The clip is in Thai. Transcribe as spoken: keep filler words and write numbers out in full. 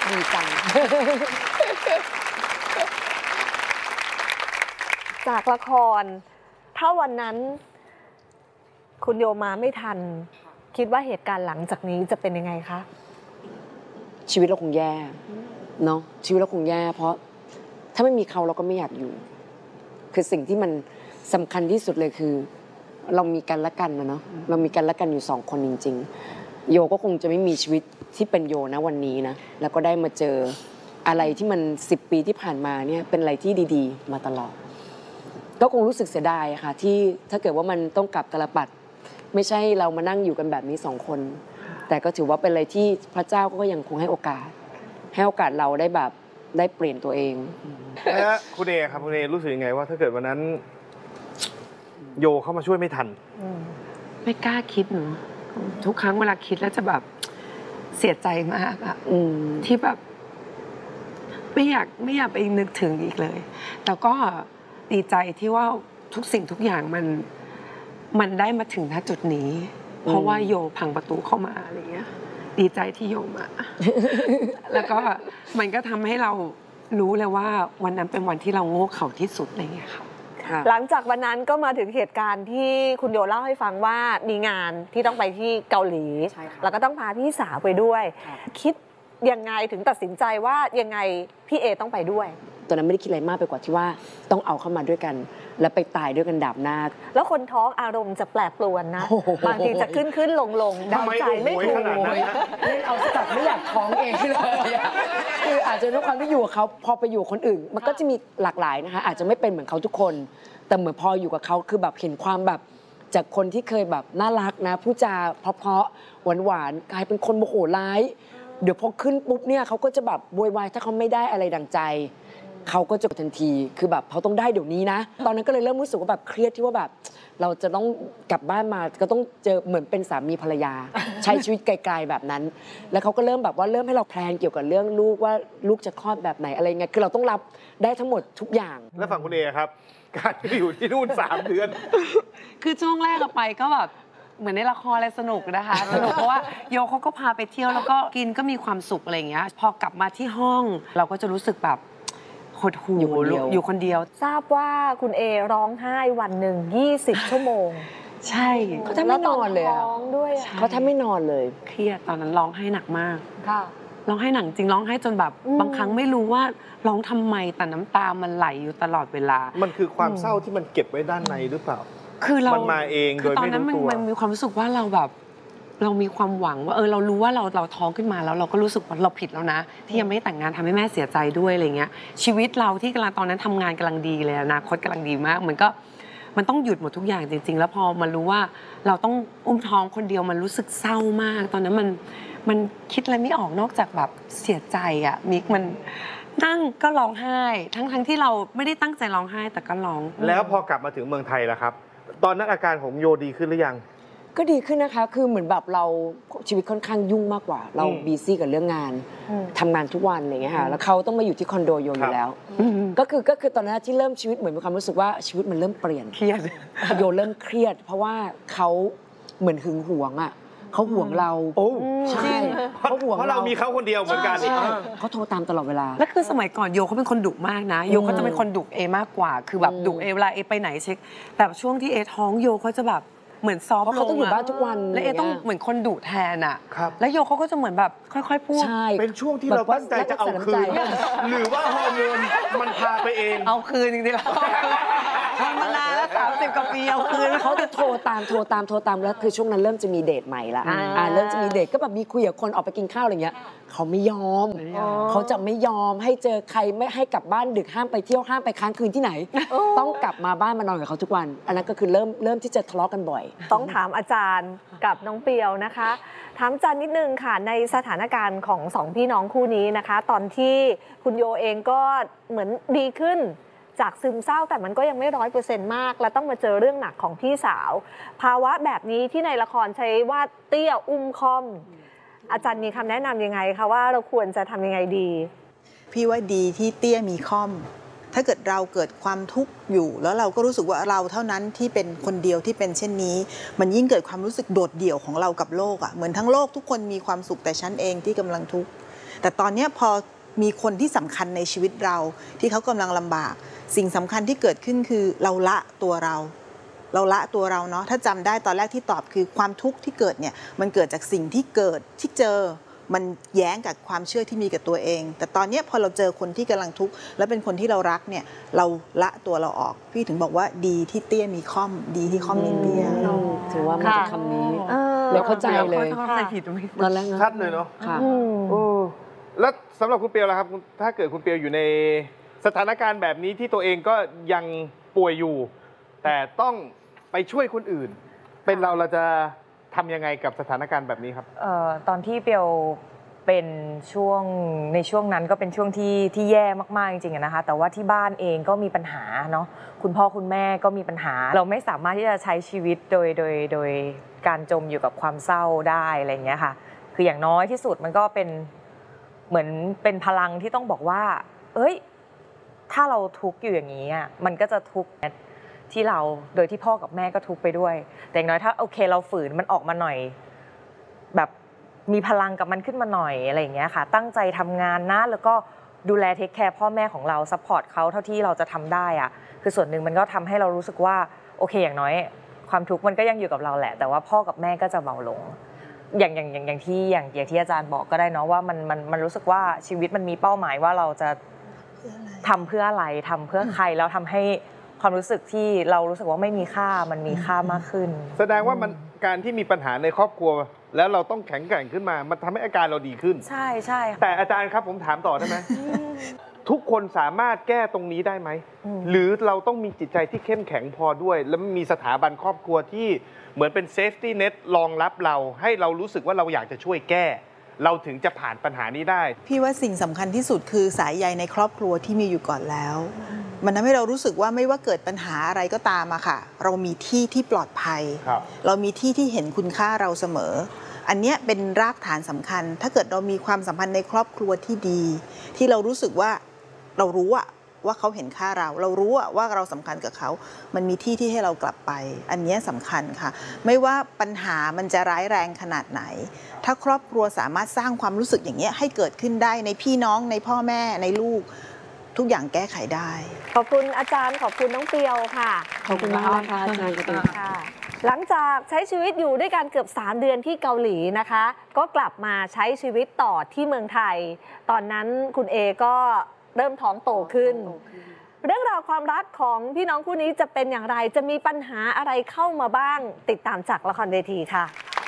ดีจังจากละครถ้าวันนั้นคุณโยมาไม่ทันคิดว่าเหตุการณ์หลังจากนี้จะเป็นยังไงคะชีวิตเราคงแย่เนาะชีวิตเราคงแย่เพราะถ้าไม่มีเขาเราก็ไม่อยากอยู่คือสิ่งที่มันสำคัญที่สุดเลยคือเรามีกันและกันนะเนาะเรามีกันและกันอยู่สองคนจริงๆโยก็คงจะไม่มีชีวิตที่เป็นโยนะวันนี้นะแล้วก็ได้มาเจออะไรที่มันสิบปีที่ผ่านมาเนี่ยเป็นอะไรที่ดีๆมาตลอดก็คงรู้สึกเสียดายค่ะที่ถ้าเกิดว่ามันต้องกลับตาลปัดไม่ใช่เรามานั่งอยู่กันแบบนี้สองคนแต่ก็ถือว่าเป็นอะไรที่พระเจ้าก็ยังคงให้โอกาสให้โอกาสเราได้แบบได้เปลี่ยนตัวเองแล้วคุณเอครับคุณเอรู้สึกยังไงว่าถ้าเกิดวันนั้นโยเข้ามาช่วยไม่ทันไม่กล้าคิดเนาะทุกครั้งเวลาคิดแล้วจะแบบเสียใจมากอะที่แบบไม่อยากไม่อยากไปนึกถึงอีกเลยแต่ก็ดีใจที่ว่าทุกสิ่งทุกอย่างมันมันได้มาถึงณจุดนี้เพราะว่าโยพังประตูเข้ามาอะไรเงี้ยดีใจที่โยมา แล้วก็มันก็ทำให้เรารู้เลยว่าวันนั้นเป็นวันที่เราโง่เขลาที่สุดอะไรเงี้ยค่ะหลังจากวันนั้นก็มาถึงเหตุการณ์ที่คุณโยเล่าให้ฟังว่ามีงานที่ต้องไปที่เกาหลีแล้วก็ต้องพาพี่สาวไปด้วยคิดยังไงถึงตัดสินใจว่ายังไงพี่เอต้องไปด้วยตอนนั้นไม่ได้คิดอะไรมากไปกว่าที่ว่าต้องเอาเข้ามาด้วยกันแล้วไปตายด้วยกันดาบหน้าแล้วคนท้องอารมณ์จะแปรปรวนนะบางทีจะขึ้นขึ้นลงลงดังใจไม่ถูกเล่นเอาสัตว์ไม่อยากท้องเองเลยคืออาจจะด้วยความที่อยู่กับเขาพอไปอยู่คนอื่นมันก็จะมีหลากหลายนะคะอาจจะไม่เป็นเหมือนเขาทุกคนแต่เหมือนพออยู่กับเขาคือแบบเห็นความแบบจากคนที่เคยแบบน่ารักนะพูดจาเพราะๆหวานๆกลายเป็นคนโมโหร้ายเดี๋ยวพอขึ้นปุ๊บเนี่ยเขาก็จะแบบโวยวายถ้าเขาไม่ได้อะไรดังใจเขาก็จะทันทีคือแบบเขาต้องได้เดี๋ยวนี้นะตอนนั้นก็เลยเริ่มรู้สึกว่าแบบเครียดที่ว่าแบบเราจะต้องกลับบ้านมาก็ต้องเจอเหมือนเป็นสามีภรรยาใช้ชีวิตไกลๆแบบนั้นแล้วเขาก็เริ่มแบบว่าเริ่มให้เราแพลนเกี่ยวกับเรื่องลูกว่าลูกจะคลอดแบบไหนอะไรเงี้ยคือเราต้องรับได้ทั้งหมดทุกอย่างแล้วฝั่งคุณเอครับการที่อยู่ที่นู่นสามเดือนคือช่วงแรกเราไปก็แบบเหมือนในละครอะไรสนุกนะคะสนุกเพราะว่าโยเขาก็พาไปเที่ยวแล้วก็กินก็มีความสุขอะไรอย่างเงี้ยพอกลับมาที่ห้องเราก็จะรู้สึกแบบหดหู่อยู่คนเดียวอยู่คนเดียวทราบว่าคุณเอร้องไห้วันหนึ่งยี่สิบชั่วโมงใช่เขาแทบไม่นอนเลยร้องด้วยเขาแทบไม่นอนเลยเครียดตอนนั้นร้องไห้หนักมากค่ะร้องไห้หนักจริงร้องไห้จนแบบบางครั้งไม่รู้ว่าร้องทำไมแต่น้ำตามันไหลอยู่ตลอดเวลามันคือความเศร้าที่มันเก็บไว้ด้านในหรือเปล่าคือเรามันมาเองโดยไม่รู้ตัวตอนนั้นมันมีความรู้สึกว่าเราแบบเรามีความหวังว่าเออเรารู้ว่าเราเราท้องขึ้นมาแล้วเราก็รู้สึกว่าเราผิดแล้วนะที่ยังไม่แต่งงานทำให้แม่เสียใจด้วยอะไรเงี้ยชีวิตเราที่กำลังตอนนั้นทำงานกำลังดีเลยอนาคตกำลังดีมากมันก็มันต้องหยุดหมดทุกอย่างจริงๆแล้วพอมารู้ว่าเราต้องอุ้มท้องคนเดียวมันรู้สึกเศร้ามากตอนนั้นมันมันคิดอะไรไม่ออกนอกจากแบบเสียใจอ่ะมิกมันนั่งก็ร้องไห้ทั้งทั้งที่เราไม่ได้ตั้งใจร้องไห้แต่ก็ร้องแล้วพอกลับมาถึงเมืองไทยแล้วครับตอนนั้นอาการของโยดีขึ้นหรือยังก็ดีขึ้นนะคะคือเหมือนแบบเราชีวิตค่อนข้างยุ่งมากกว่าเราบีซี่กับเรื่องงานทำงานทุกวันอะไรเงี้ยค่ะแล้วเขาต้องมาอยู่ที่คอนโดโยอยู่แล้วก็คือก็คือตอนนั้นที่เริ่มชีวิตเหมือนมีความรู้สึกว่าชีวิตมันเริ่มเปลี่ยนเครียดโยเริ่มเครียดเพราะว่าเขาเหมือนหึงหวงอ่ะเขาห่วงเราโอ้ใช่เขาห่วงเพราะเรามีเขาคนเดียวเหมือนกันเขาโทรตามตลอดเวลาแล้วคือสมัยก่อนโยเขาเป็นคนดุมากนะโยเขาจะเป็นคนดุเอมากกว่าคือแบบดุเอเวลาเอไปไหนเช็คแต่ช่วงที่เอท้องโยเขาจะแบบเหมือนซอฟต์ลงเขาต้องอยู่บ้านทุกวันแล้วเอต้องเหมือนคนดุแทนอ่ะแล้วโยเขาก็จะเหมือนแบบค่อยๆพูดเป็นช่วงที่เราตั้งใจจะเอาคืนหรือว่าฮอร์โมนมันพาไปเองเอาคืนจริงๆแล้วทำมานานแล้วสามสิบกว่าปีเอาคืนเขาจะโทรตามโทรตามโทรตามแล้วคือช่วงนั้นเริ่มจะมีเดทใหม่ละอ่าเริ่มจะมีเดทก็แบบมีคุยกับคนออกไปกินข้าวอะไรเงี้ยเขาไม่ยอมเขาจะไม่ยอมให้เจอใครไม่ให้กลับบ้านดึกห้ามไปเที่ยวห้ามไปค้างคืนที่ไหนต้องกลับมาบ้านมานอนกับเขาทุกวันอันนั้นก็คือเริ่มเริ่มที่จะทะเลาะกันบ่อยต้องถามอาจารย์กับน้องเปียวนะคะถามอาจารย์นิดนึงค่ะในสถานการณ์ของสองพี่น้องคู่นี้นะคะตอนที่คุณโยเองก็เหมือนดีขึ้นจากซึมเศร้าแต่มันก็ยังไม่ร้อยเปอร์เซ็นต์มากและต้องมาเจอเรื่องหนักของพี่สาวภาวะแบบนี้ที่ในละครใช้ว่าเตี้ยอุ้มคอมอาจารย์มีคำแนะนำยังไงคะว่าเราควรจะทำยังไงดีพี่ว่าดีที่เตี้ยมีคอมถ้าเกิดเราเกิดความทุกข์อยู่แล้วเราก็รู้สึกว่าเราเท่านั้นที่เป็นคนเดียวที่เป็นเช่นนี้มันยิ่งเกิดความรู้สึกโดดเดี่ยวของเรากับโลกอ่ะเหมือนทั้งโลกทุกคนมีความสุขแต่ฉันเองที่กำลังทุกข์แต่ตอนเนี้ยพอมีคนที่สำคัญในชีวิตเราที่เขากำลังลำบากสิ่งสำคัญที่เกิดขึ้นคือเราละตัวเรา เราละตัวเราเนาะถ้าจำได้ตอนแรกที่ตอบคือความทุกข์ที่เกิดเนี่ยมันเกิดจากสิ่งที่เกิดที่เจอมันแย้งกับความเชื่อที่มีกับตัวเองแต่ตอนนี้พอเราเจอคนที่กำลังทุกข์และเป็นคนที่เรารักเนี่ยเราละตัวเราออกพี่ถึงบอกว่าดีที่เตี้ยมีค่อมดีที่ค่อมมีเตี้ยอืมถือว่ามาจากคำนี้เออแล้วเข้าใจเลยเข้าใจผิดไหมตอนแรกนะชัดเลยเนาะค่ะอืมโอ้แล้วสำหรับคุณเปียวล่ะครับ ถ้าเกิดคุณเปียวอยู่ในสถานการณ์แบบนี้ที่ตัวเองก็ยังป่วยอยู่ แต่ต้องไปช่วยคนอื่น เป็นเราเราจะทำยังไงกับสถานการณ์แบบนี้ครับเอ่อตอนที่เปียวเป็นช่วงในช่วงนั้นก็เป็นช่วงที่ที่แย่มากๆจริงๆอะนะคะแต่ว่าที่บ้านเองก็มีปัญหาเนาะคุณพ่อคุณแม่ก็มีปัญหา เราไม่สามารถที่จะใช้ชีวิตโดยโดยโดยการจมอยู่กับความเศร้าได้อะไรอย่างเงี้ยค่ะคืออย่างน้อยที่สุดมันก็เป็นเหมือนเป็นพลังที่ต้องบอกว่าเอ้ยถ้าเราทุกข์อยู่อย่างนี้อะมันก็จะทุกข์ที่เราโดยที่พ่อกับแม่ก็ทุกข์ไปด้วยแต่อย่างน้อยถ้าโอเคเราฝืนมันออกมาหน่อยแบบมีพลังกับมันขึ้นมาหน่อยอะไรอย่างเงี้ยค่ะตั้งใจทำงานนะแล้วก็ดูแลเทคแคร์พ่อแม่ของเราซัพพอร์ตเขาเท่าที่เราจะทำได้อะคือส่วนหนึ่งมันก็ทำให้เรารู้สึกว่าโอเคอย่างน้อยความทุกข์มันก็ยังอยู่กับเราแหละแต่ว่าพ่อกับแม่ก็จะเบาลงอย่างอย่างอย่างอย่างที่อย่างอย่างที่อาจารย์บอกก็ได้เนาะว่ามันมันมันรู้สึกว่าชีวิตมันมีเป้าหมายว่าเราจะทำเพื่ออะไรทำเพื่อใครแล้วทำให้ความรู้สึกที่เรารู้สึกว่าไม่มีค่ามันมีค่ามากขึ้นแสดงว่ามันการที่มีปัญหาในครอบครัว แล้วเราต้องแข็งแกร่งขึ้นมา มันทำให้อาการเราดีขึ้นใช่ใช่ค่ะแต่อาจารย์ครับผมถามต่อได้ไหม ทุกคนสามารถแก้ตรงนี้ได้ไหม หรือเราต้องมีจิตใจที่เข้มแข็งพอด้วย แล้วมีสถาบันครอบครัวที่เหมือนเป็นเซฟตี้เน็ตรองรับเรา ให้เรารู้สึกว่าเราอยากจะช่วยแก้ เราถึงจะผ่านปัญหานี้ได้พี่ว่าสิ่งสำคัญที่สุดคือสายใยในครอบครัวที่มีอยู่ก่อนแล้ว มันทำให้เรารู้สึกว่าไม่ว่าเกิดปัญหาอะไรก็ตามอะค่ะ เรามีที่ที่ปลอดภัยครับเรามีที่ที่เห็นคุณค่าเราเสมอ อันเนี้ยเป็นรากฐานสำคัญ ถ้าเกิดเรามีความสัมพันธ์ในครอบครัวที่ดี ที่เรารู้สึกว่าเรารู้อะว่าเขาเห็นค่าเรา เรารู้อะว่าเราสำคัญกับเขา มันมีที่ที่ให้เรากลับไป อันเนี้ยสำคัญค่ะ ไม่ว่าปัญหามันจะร้ายแรงขนาดไหน ถ้าครอบครัวสามารถสร้างความรู้สึกอย่างเงี้ยให้เกิดขึ้นได้ในพี่น้องในพ่อแม่ในลูก ทุกอย่างแก้ไขได้ขอบคุณอาจารย์ขอบคุณน้องเปียวค่ะขอบคุณมากนะคะอาจารย์ขอบคุณค่ะค่ะ หลังจากใช้ชีวิตอยู่ด้วยกันเกือบสามเดือนที่เกาหลีนะคะ ก็กลับมาใช้ชีวิตต่อที่เมืองไทย ตอนนั้นคุณเอก็เริ่มท้องโตขึ้น เรื่องราวความรักของพี่น้องคู่นี้จะเป็นอย่างไรจะมีปัญหาอะไรเข้ามาบ้างติดตามจากละครเวทีค่ะ